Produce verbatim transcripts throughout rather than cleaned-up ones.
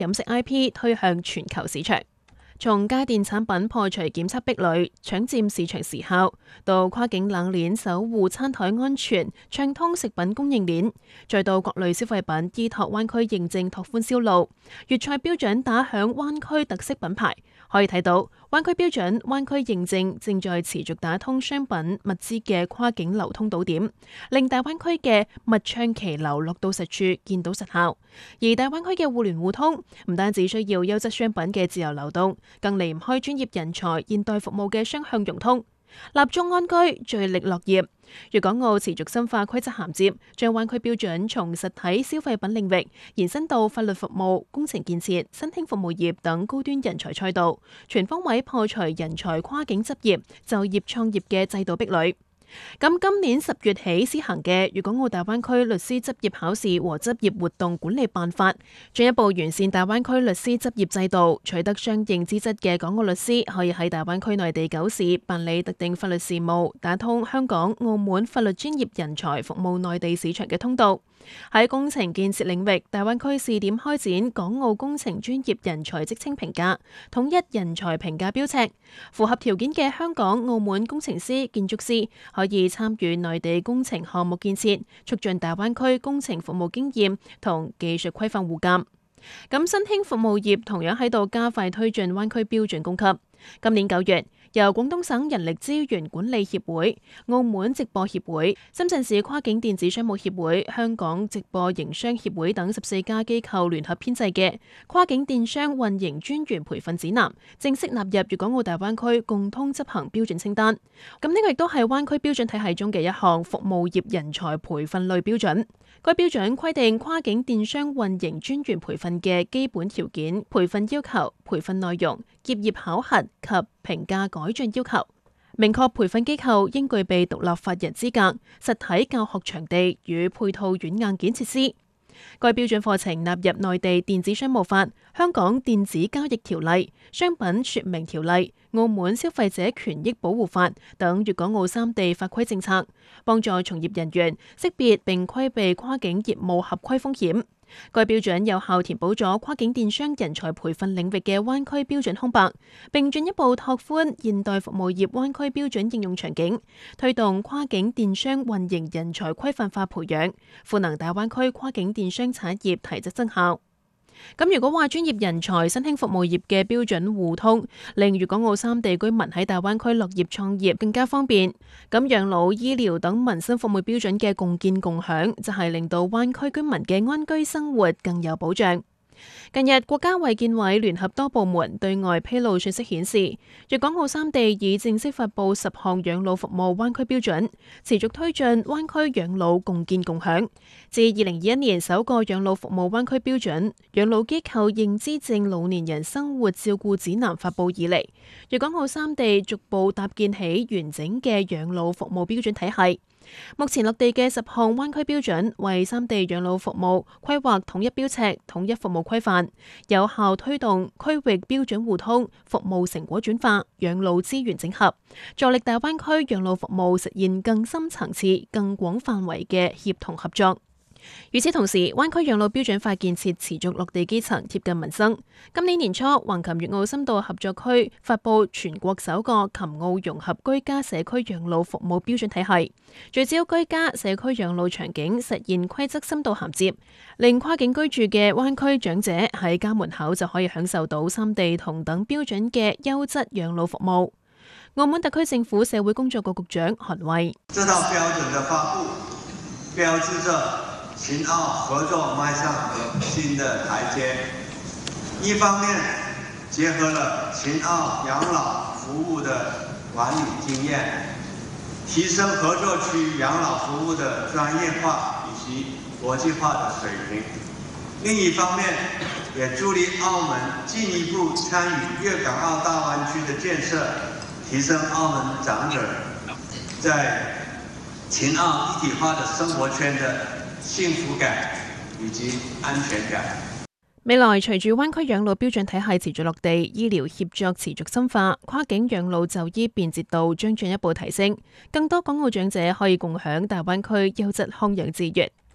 飲食 I P 推向全球市場。從家電產品破除檢測壁壘、搶佔市場時效，到跨境冷鏈守護餐台安全、暢通食品供應鏈，再到各類消費品依託灣區認證拓寬銷路，粵菜標準打響灣區特色品牌。可以睇到，灣區標準、灣區認證正在持續打通商品物資嘅跨境流通島點，令大灣區嘅物暢其流落到實處，見到實效。而大灣區嘅互聯互通，唔單止需要優質商品嘅自由流動，更離唔開專業人才、現代服務嘅雙向融通。立足安居，聚力樂業。粵港澳持續深化規則銜接，將灣區標準從實體消費品領域延伸到法律服務、工程建設、新興服務業等高端人才賽道，全方位破除人才跨境執業、就業創業嘅制度壁壘。咁今年十月起施行嘅粵港澳大灣區律師執業考試和執業活動管理辦法，進一步完善大灣區律師執業制度，取得相應資質嘅港澳律師可以喺大灣區內地九市辦理特定法律事務，打通香港、澳門法律專業人才服務內地市場嘅通道。喺工程建設領域，大灣區試點開展港澳工程專業人才職稱評價，統一人才評價標尺，符合條件嘅香港、澳門工程師、建築師可以參與內地工程項目建設，促進大灣區工程服務經驗同技術規範互鑑。咁新興服務業同樣喺度加快推進灣區標準供給。今年九月，由廣東省人力資源管理協會、澳門直播協會、深圳市跨境電子商務協會、香港直播營商協會等十四家機構聯合編製嘅跨境電商運營專員培訓指南，正式納入粵港澳大灣區共通執行標準清單。咁呢個亦都係灣區標準體系中嘅一項服務業人才培訓類標準。該標準規定跨境電商運營專員培訓嘅基本條件、培訓要求、培訓內容、結業考核及評價改進要求，明確培訓機構應具備獨立法人資格、實體教學場地與配套軟硬件設施。該標準課程納入內地電子商務法、香港電子交易條例、商品說明條例、澳門消費者權益保護法等粵港澳三地法規政策，幫助從業人員識別並規避跨境業務合規風險。該標準有效填補咗跨境電商人才培訓領域嘅灣區標準空白，並進一步拓寬現代服務業灣區標準應用場景，推動跨境電商運營人才規範化培養，賦能大灣區跨境電商產業提質增效。咁如果話專業人才、新興服務業嘅標準互通，令粵港澳三地居民喺大灣區落業創業更加方便。咁養老、醫療等民生服務標準嘅共建共享，就係令到灣區居民嘅安居生活更有保障。近日，國家衛健委聯合多部門對外披露信息顯示，粵港澳三地已正式發布十項養老服務灣區標準，持續推進灣區養老共建共享。自二零二一年首個養老服務灣區標準《養老機構認知症老年人生活照顧指南》發布以嚟，粵港澳三地逐步搭建起完整嘅養老服務標準體系。目前落地嘅十項灣區標準，為三地養老服務規劃統一標尺、統一服務規範，有效推動區域標準互通、服務成果轉化、養老資源整合，助力大灣區養老服務實現更深層次、更廣範圍嘅協同合作。與此同時，灣區養老標準化建設持續落地基層，貼近民生。今年年初，橫琴粵澳深度合作區發布全國首個琴澳融合居家社區養老服務標準體系，聚焦居家社區養老場景，實現規則深度銜接，令跨境居住嘅灣區長者喺家門口就可以享受到三地同等標準嘅優質養老服務。澳門特區政府社會工作局局長韓衛： 這套標準的發布，標誌着秦澳合作邁上新的台階。一方面結合了秦澳養老服務的管理經驗，提升合作區養老服務的專業化以及國際化的水平。另一方面，也助力澳門進一步參與粵港澳大灣區的建設，提升澳門長者在秦澳一體化的生活圈的幸福感以及安全感。 未來隨住灣區養老標準體系持續落地，醫療協作持續深化，跨境養老就醫便捷度將進一步提升，更多港澳長者可以共享大灣區優質康養資源。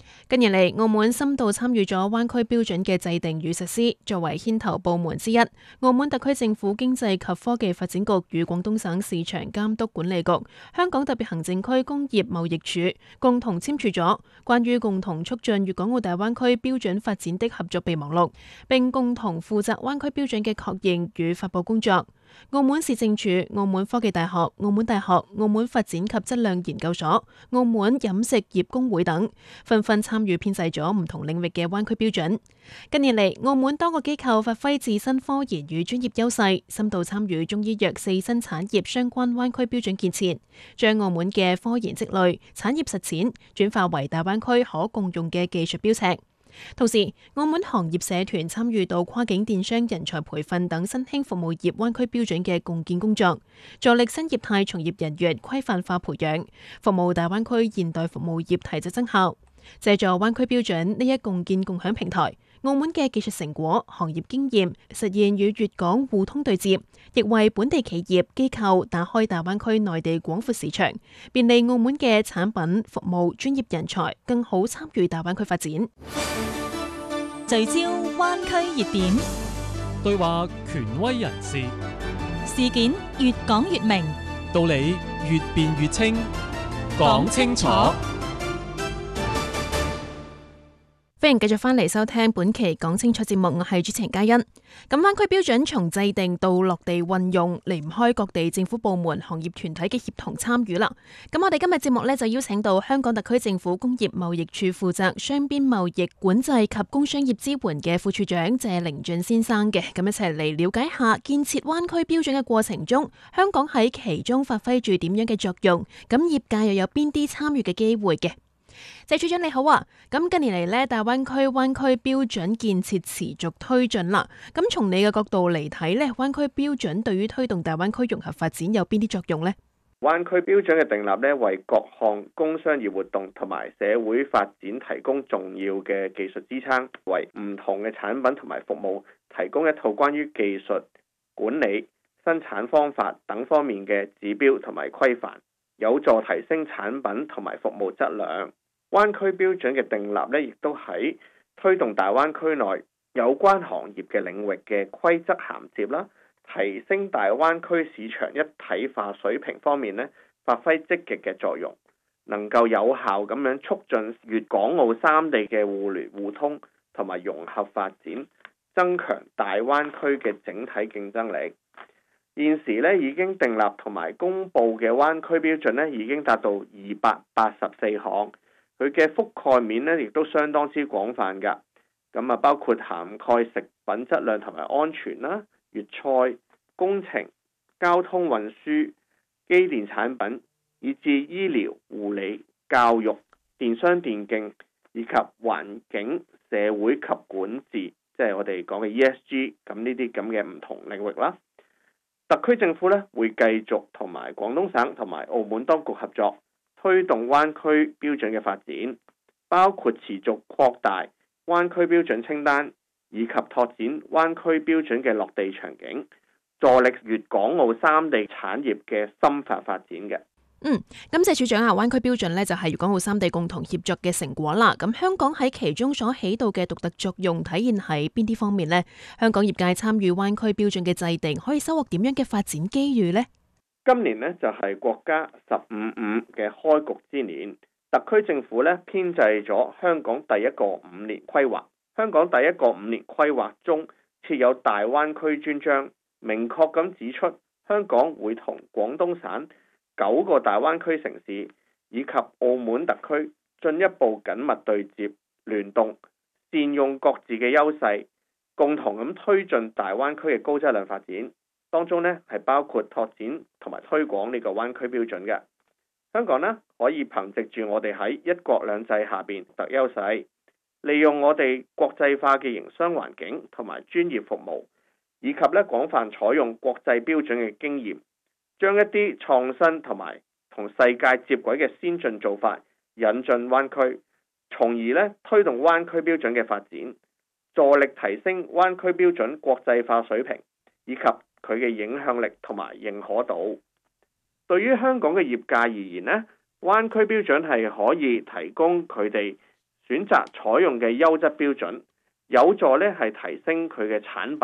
近年嚟，澳門深度參與咗灣區標準嘅制定與實施，作為牽頭部門之一，澳門特區政府經濟及科技發展局與廣東省市場監督管理局、香港特別行政區工業貿易署共同簽署咗關於共同促進粵港澳大灣區標準發展的合作備忘錄，並共同負責灣區標準嘅確認與發佈工作。澳門市政署、澳門科技大學、澳門大學、澳門發展及質量研究所、澳門飲食業工會等紛紛參與編製咗唔同領域嘅灣區標準。近年嚟，澳門多個機構發揮自身科研與專業優勢，深度參與中醫藥四新產業相關灣區標準建設，將澳門嘅科研積累、產業實踐轉化為大灣區可共用嘅技術標尺。同時，澳門行業社團參與到跨境電商人才培訓等新興服務業灣區標準嘅共建工作，助力新業態從業人員規範化培養，服務大灣區現代服務業提質增效。借助灣區標準呢一共建共享平台，澳門嘅技術成果、行業經驗實現與粵港互通對接，亦為本地企業機構打開大灣區內地廣闊市場，便利澳門嘅產品、服務、專業人才更好參與大灣區發展。 聚焦灣區熱點， 對話權威人士， 事件越講越明， 道理越辯越清，講清楚。 歡迎繼續翻嚟收聽本期講清楚節目，我係主持人嘉欣。咁灣區標準從制定到落地運用，離唔開各地政府部門、行業團體嘅協同參與啦。咁我哋今日節目呢，就邀請到香港特區政府工業貿易處負責雙邊貿易管制及工商業支援嘅副處長謝靈峻先生嘅，咁一齊嚟了解下建設灣區標準嘅過程中，香港喺其中發揮住點樣嘅作用，咁業界又有邊啲參與嘅機會嘅？謝處長你好啊，咁近年嚟呢，大灣區灣區標準建設持續推進啦。咁從你嘅角度嚟睇呢，灣區標準對於推動大灣區融合發展有邊啲作用呢？ 灣區標準嘅訂立呢，為各項工商業活動同埋社會發展提供重要嘅技術支撐，為唔同嘅產品同埋服務提供一套關於技術管理、生產方法等方面嘅指標同埋規範，有助提升產品同埋服務質量。灣區標準嘅訂立呢，亦都喺推動大灣區內有關行業嘅領域嘅規則銜接啦，提升大灣區市場一體化水平方面呢，發揮積極嘅作用，能夠有效咁樣促進粵港澳三地嘅互聯互通同埋融合發展，增強大灣區嘅整體競爭力。現時呢，已經訂立同埋公布嘅灣區標準呢，已經達到二百八十四項。佢嘅覆蓋面咧，亦都相當之廣泛㗎。咁啊，包括涵蓋食品質量同埋安全啦、粵菜、工程、交通運輸、機電產品，以至醫療、護理、教育、電商電競，以及環境、社會及管治，即係我哋講嘅 E S G。咁呢啲咁嘅唔同領域啦，特區政府咧會繼續同埋廣東省同埋澳門當局合作，推動灣區標準嘅發展，包括持續擴大灣區標準清單，以及拓展灣區標準嘅落地場景，助力粵港澳三地產業嘅深化發展嘅。 嗯，咁謝處長啊，灣區標準呢就係粵港澳三地共同協作嘅成果啦。咁香港喺其中所起到嘅獨特作用，體現喺邊啲方面呢？香港業界參與灣區標準嘅制定，可以收穫點樣嘅發展機遇呢？ 今年呢，就係國家十五五嘅開局之年，特區政府呢編製咗香港第一個五年規劃。香港第一個五年規劃中設有大灣區專章，明確咁指出香港會同廣東省九個大灣區城市以及澳門特區進一步緊密對接聯動，善用各自嘅優勢，共同咁推進大灣區嘅高質量發展。當中呢係包括拓展同埋推廣呢個灣區標準嘅。香港呢可以憑藉住我哋喺一國兩制下邊特優勢，利用我哋國際化嘅營商環境同埋專業服務，以及咧廣泛採用國際標準嘅經驗，將一啲創新同埋同世界接軌嘅先進做法引進灣區，從而咧推動灣區標準嘅發展，助力提升灣區標準國際化水平，以及佢嘅影響力同埋認可度。對於香港嘅業界而言呢，灣區標準係可以提供佢哋選擇採用嘅優質標準，有助咧係提升佢嘅產品